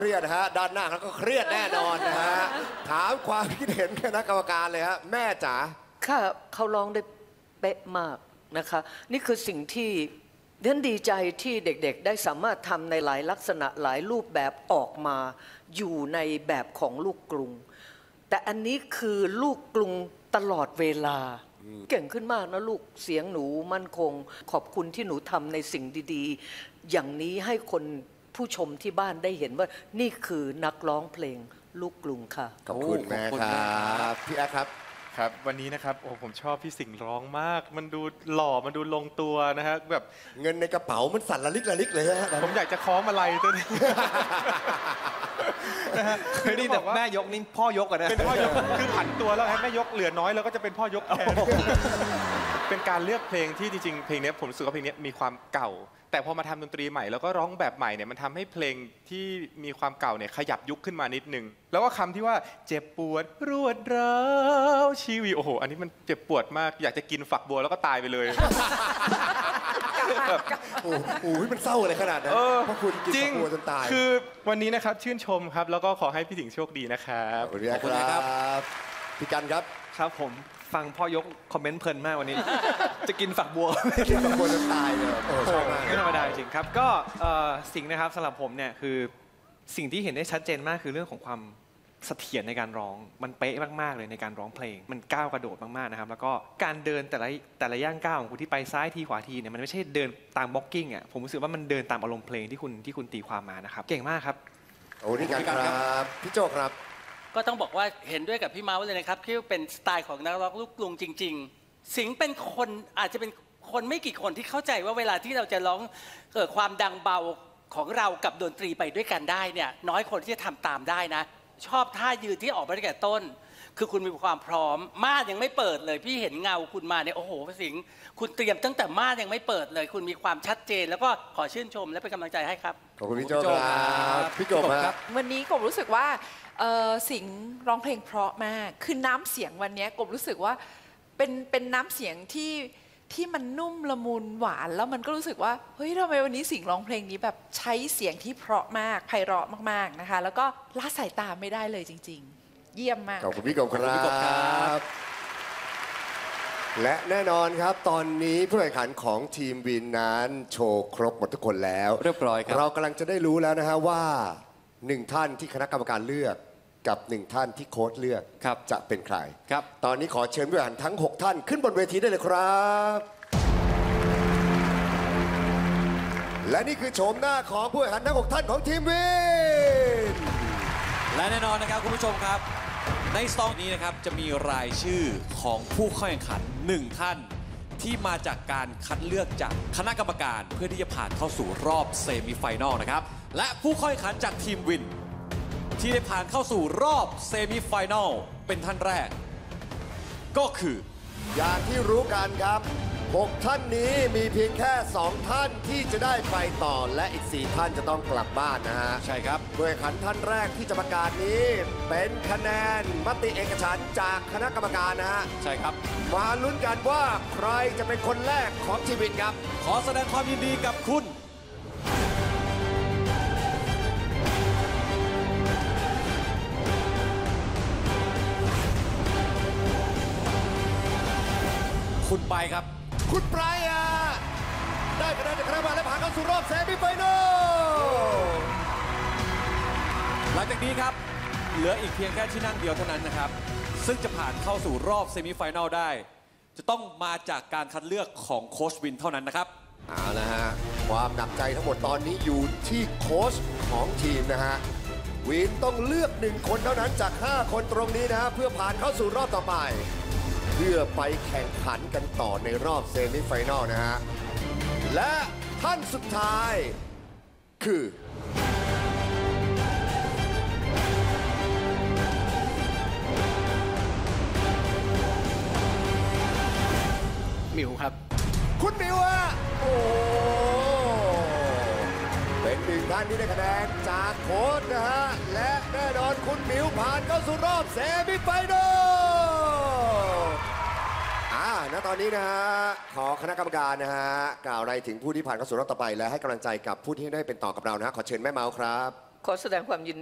เครียดนะฮะด้านหน้าเขาก็เครียดแน่นอนนะฮะถามความคิดเห็นคณะกรรมการเลยฮะแม่จ๋าค่ะเขาร้องได้เป๊ะมากนะคะนี่คือสิ่งที่เดินดีใจที่เด็กๆได้สามารถทำในหลายลักษณะหลายรูปแบบออกมาอยู่ในแบบของลูกกรุงแต่อันนี้คือลูกกรุงตลอดเวลาเก่งขึ้นมากนะลูกเสียงหนูมั่นคงขอบคุณที่หนูทำในสิ่งดีๆอย่างนี้ให้คนผู้ชมที่บ้านได้เห็นว่านี่คือนักร้องเพลงลูกกรุงค่ะขอบคุณแม่ครับพี่แอ๊ครับครับวันนี้นะครับโอ้ผมชอบพี่สิงห์ร้องมากมันดูหล่อมันดูลงตัวนะฮะแบบเงินในกระเป๋ามันสั่นระลิกระลิกเลยฮะผมอยากจะคล้องมาลัยตัวนี้นะฮะคือนี่แต่แม่ยกนี่พ่อยกอะนะเป็นพ่อยกคือผันตัวแล้วแม่ยกเหลือน้อยแล้วก็จะเป็นพ่อยกแทนเป็นการเลือกเพลงที่จริงๆเพลงนี้ผมรู้สึกว่าเพลงนี้มีความเก่าแต่พอมาทำดนตรีใหม่แล้วก็ร้องแบบใหม่เนี่ยมันทำให้เพลงที่มีความเก่าเนี่ยขยับยุคขึ้นมานิดนึงแล้วก็คำที่ว่าเจ็บปวดรวดร้าวชีวิตโอ้โหอันนี้มันเจ็บปวดมากอยากจะกินฝักบัวแล้วก็ตายไปเลยโอ้โหมันเศร้าอะไรขนาดนั้นเพราะคุณกินฝักบัวจนตายคือวันนี้นะครับชื่นชมครับแล้วก็ขอให้พี่สิงห์โชคดีนะครับขอบคุณครับพี่กันครับครับผมฟังพ่อยกคอมเมนต์เพลินมากวันนี้จะกินฝักบัวกินฝักบัวจนตายเลยชอบมากไม่ธรรมดาจริงครับก็สิ่งนะครับสำหรับผมเนี่ยคือสิ่งที่เห็นได้ชัดเจนมากคือเรื่องของความเสถียรในการร้องมันเป๊ะมากๆเลยในการร้องเพลงมันก้าวกระโดดมากๆนะครับแล้วก็การเดินแต่ละย่างก้าวของคุณที่ไปซ้ายทีขวาทีเนี่ยมันไม่ใช่เดินตามบ็อกกิ้งอ่ะผมรู้สึกว่ามันเดินตามอารมณ์เพลงที่คุณตีความมานะครับเก่งมากครับโอ้นี่ครับพี่โจครับก็ต้องบอกว่าเห็นด้วยกับพี่เมาส์เลยนะครับที่เป็นสไตล์ของนักร้องลูกกรุงจริงๆสิงห์เป็นคนอาจจะเป็นคนไม่กี่คนที่เข้าใจว่าเวลาที่เราจะร้องความดังเบาของเรากับดนตรีไปด้วยกันได้เนี่ยน้อยคนที่จะทำตามได้นะชอบท่ายืนที่ออกมาตั้งแต่ต้นคือคุณมีความพร้อมม่านยังไม่เปิดเลยพี่เห็นเงาคุณมาเนี่ยโอ้โหสิงห์คุณเตรียมตั้งแต่ม่านยังไม่เปิดเลยคุณมีความชัดเจนแล้วก็ขอชื่นชมและเป็นกำลังใจให้ครับขอบคุณพี่โจครับพี่โจครับวันนี้กบรู้สึกว่าสิงห์ร้องเพลงเพราะมากคือน้ำเสียงวันนี้กบรู้สึกว่าเป็นน้ำเสียงที่มันนุ่มละมุนหวานแล้วมันก็รู้สึกว่าเฮ้ยทำไมวันนี้สิงห์ร้องเพลงนี้แบบใช้เสียงที่เพราะมากไพเราะมากๆนะคะแล้วก็ละสายตาไม่ได้เลยจริงๆเยี่ยมมากขอบคุณพี่กบครับและแน่นอนครับตอนนี้ผู้แข่งขันของทีมวินนั้นโชว์ครบหมดทุกคนแล้วเรียบร้อยครับเรากำลังจะได้รู้แล้วนะฮะว่า1ท่านที่คณะกรรมการเลือกกับ1ท่านที่โค้ชเลือกจะเป็นใครครับตอนนี้ขอเชิญผู้แข่งขันทั้ง6ท่านขึ้นบนเวทีได้เลยครับและนี่คือโฉมหน้าของผู้แข่งขันทั้ง6ท่านของทีมวินและแน่นอนนะครับคุณผู้ชมครับในซองนี้นะครับจะมีรายชื่อของผู้เข้าแข่งขัน1ท่านที่มาจากการคัดเลือกจากคณะกรรมการเพื่อที่จะผ่านเข้าสู่รอบเซมิไฟแนลนะครับและผู้เข้าแข่งขันจากทีมวินที่ได้ผ่านเข้าสู่รอบเซมิไฟแนลเป็นท่านแรกก็คืออย่างที่รู้กันครับ6ท่านนี้มีเพียงแค่2ท่านที่จะได้ไปต่อและอีก4ท่านจะต้องกลับบ้านนะฮะใช่ครับผู้แข่งขันท่านแรกที่จะประกาศนี้เป็นคะแนนมติเอกฉันท์จากคณะกรรมการนะฮะใช่ครับมาลุ้นกันว่าใครจะเป็นคนแรกของชีวิตครับขอแสดงความยินดีกับคุณคุณไปครับคุณไปได้คะแนนจากคณะกรรมการและผ่านเข้าสู่รอบเซมิไฟแนลหลังจากนี้ครับเหลืออีกเพียงแค่ที่นั่งเดียวเท่านั้นนะครับซึ่งจะผ่านเข้าสู่รอบเซมิไฟแนลได้จะต้องมาจากการคัดเลือกของโค้ชวินเท่านั้นนะครับเอาละฮะความหนักใจทั้งหมดตอนนี้อยู่ที่โค้ชของทีมนะฮะวินต้องเลือก1คนเท่านั้นจาก5คนตรงนี้นะฮะเพื่อผ่านเข้าสู่รอบต่อไปเพื่อไปแข่งขันกันต่อในรอบเซมิไฟแนลนะฮะและท่านสุดท้ายคือหมิวครับคุณหมิวโอ้เป็น1ท่านที่ได้คะแนนจากโค้ชนะฮะและแน่นอนคุณหมิวผ่านเข้าสู่รอบเซมิไฟแนลณตอนนี้นะฮะขอคณะกรรมการนะฮะกล่าวอะไรถึงผู้ที่ผ่านเข้าสู่รอบต่อไปและให้กำลังใจกับผู้ที่ได้เป็นต่อกับเรานะฮะขอเชิญแม่เมาส์ครับขอแสดงความยิน